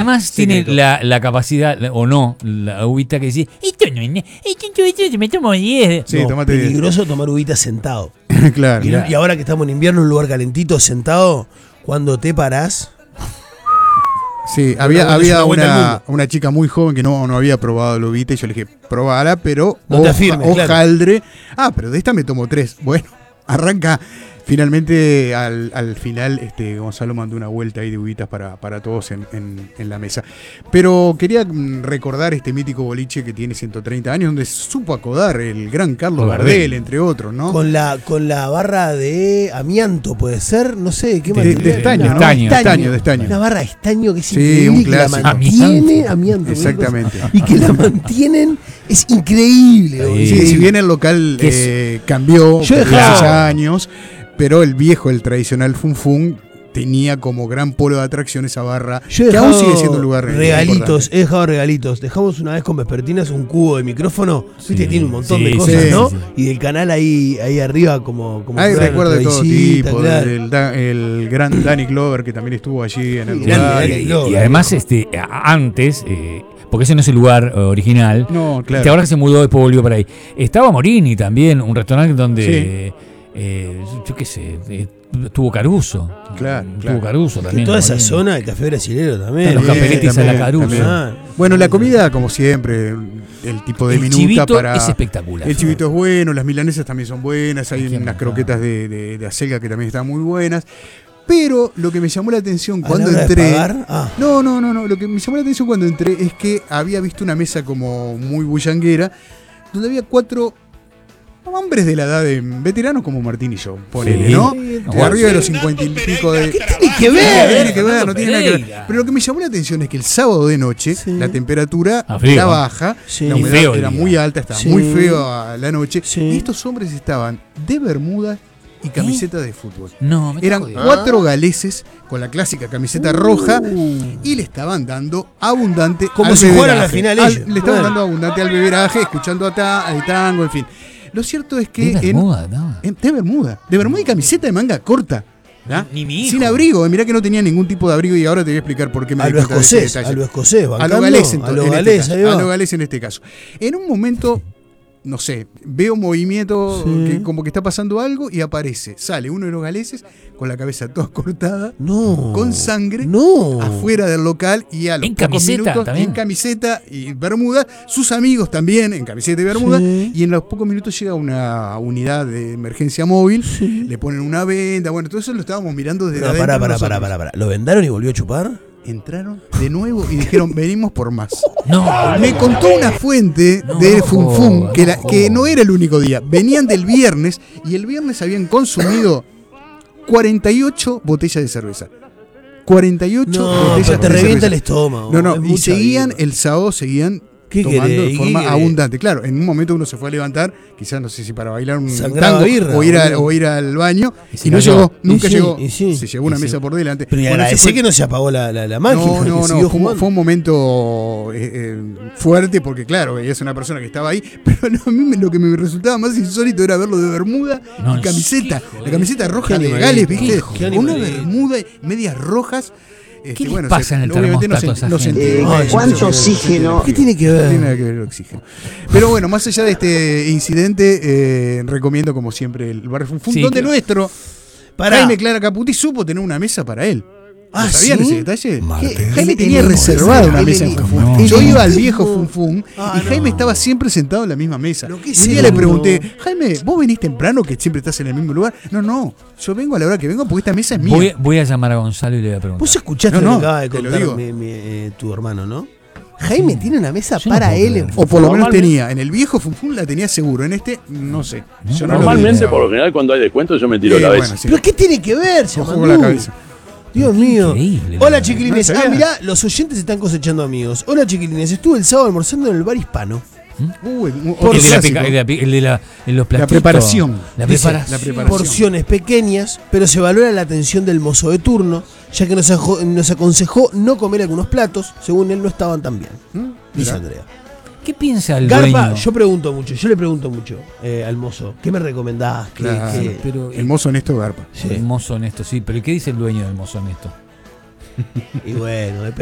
además tiene la capacidad, o no, la uvita que dice, esto me tomo 10. Sí, no, tomate 10. peligroso tomar uvita sentado. Claro. Y ahora que estamos en invierno, en un lugar calentito, sentado, cuando te parás. Sí, había una chica muy joven que no había probado la uvita y yo le dije, probala, pero no te afirmes, hojaldre. Claro. Pero de esta me tomo 3. Bueno, arranca. Finalmente, al final, Gonzalo mandó una vuelta ahí de uvitas para todos en la mesa. Pero quería recordar este mítico boliche que tiene 130 años, donde supo acodar el gran Carlos Gardel, entre otros, ¿no? Con la barra de amianto, puede ser, no sé, ¿qué material? De estaño, ¿no? De estaño. Una barra de estaño que es increíble, un clásico. Que la mantiene, amianto. Exactamente. Y que la mantienen, es increíble. Sí, si bien el local cambió hace años, pero el tradicional Fun Fun tenía como gran polo de atracción esa barra, que aún sigue siendo un lugar regalitos, he dejado regalitos. Dejamos una vez con Vespertinas un cubo de micrófono, viste, tiene un montón de cosas, ¿no? Y del canal ahí arriba como recuerdo de todo tipo, claro. el gran Danny Glover, que también estuvo allí en el lugar. Y además, antes... porque ese no es el lugar original. No, claro. Ahora que se mudó, después volvió para ahí. Estaba Morini también, un restaurante donde... yo qué sé, tuvo Caruso. Claro. Tuvo Caruso también. Y toda esa zona del café brasilero también. Los capeletes a la Caruso. Bueno, la comida, como siempre, el tipo de el minuta chivito es espectacular. El chivito es bueno, las milanesas también son buenas, hay unas croquetas de acelga que también están muy buenas. Pero lo que me llamó la atención cuando entré. No. Lo que me llamó la atención cuando entré es que había visto una mesa como muy bullanguera, donde había 4 hombres de la edad de veteranos como Martín y yo, ponele, ¿no? De arriba de los 50 y pico de... ¿Qué tiene que ver? No tiene nada que ver. Pero lo que me llamó la atención es que el sábado de noche la temperatura era baja, la humedad era muy alta, estaba muy feo a la noche, y estos hombres estaban de bermudas y camiseta de fútbol. Eran 4 galeses con la clásica camiseta roja y le estaban dando abundante como si fueran la final ellos. Le estaban dando abundante al beberaje, escuchando al tango, en fin. Lo cierto es que de bermuda y camiseta de manga corta, ni mi hijo. sin abrigo, mirá que no tenía ningún tipo de abrigo y ahora te voy a explicar por qué me a lo escocés, a lo galés en este caso. En un momento, no sé, veo movimiento, que como que está pasando algo y sale uno de los galeses con la cabeza toda cortada, con sangre, afuera del local, y a los pocos minutos en camiseta y bermuda, sus amigos también en camiseta y bermuda, y en los pocos minutos llega una unidad de emergencia móvil, le ponen una venda, bueno, todo eso lo estábamos mirando desde adentro. Para. ¿Lo vendaron y volvió a chupar? Entraron de nuevo y dijeron, venimos por más. Me contó una fuente de Fun Fun que no era el único día. Venían del viernes y el viernes habían consumido 48 botellas de cerveza. 48 botellas te revienta el estómago. Y seguían, el sábado seguían tomando de forma abundante. Claro, en un momento uno se fue a levantar, quizás no sé si para bailar un tango o ir al baño, y no llegó, nunca llegó. Se llevó una mesa por delante. Pero agradecé que no se apagó la máquina. No, fue un momento fuerte, porque claro, ella es una persona que estaba ahí, pero a mí lo que me resultaba más insólito era verlo de bermuda y camiseta. La camiseta roja de Gales, ¿viste? Una bermuda y medias rojas. ¿Qué les pasa en el termostato a esa gente? ¿Cuánto oxígeno? ¿Qué tiene que ver? No tiene nada que ver el oxígeno. Pero bueno, más allá de este incidente, recomiendo como siempre el Bar Fun Fun, donde nuestro Jaime Clara Caputi supo tener una mesa para él. ¿Sabían ese detalle? Jaime tenía reservada una mesa en Fun Fun. Yo iba al viejo Fun Fun y Jaime estaba siempre sentado en la misma mesa. Un día le pregunté, Jaime, ¿vos venís temprano que siempre estás en el mismo lugar? No, yo vengo a la hora que vengo porque esta mesa es mía. Voy a llamar a Gonzalo y le voy a preguntar. Vos escuchaste lo que acaba de contar tu hermano, ¿no? Jaime tiene una mesa para él. O por lo menos tenía. En el viejo Fun Fun la tenía seguro. En este, no sé. Normalmente, por lo general, cuando hay descuento, yo me tiro la vez. ¿Pero qué tiene que ver, Ojo con la cabeza. Dios mío. Increíble. Hola, chiquilines. Mirá, los oyentes están cosechando amigos. Hola, chiquilines. Estuve el sábado almorzando en el bar hispano. El de los plastitos. La preparación. La preparación. Porciones pequeñas, pero se valora la atención del mozo de turno, ya que nos aconsejó no comer algunos platos, según él no estaban tan bien. Dice Andrea. ¿Qué piensa el Garpa? dueño? Yo le pregunto mucho al mozo. ¿Qué me recomendás? Pero el mozo honesto Garpa. El mozo honesto, sí. Pero ¿qué dice el dueño del mozo honesto? Y bueno,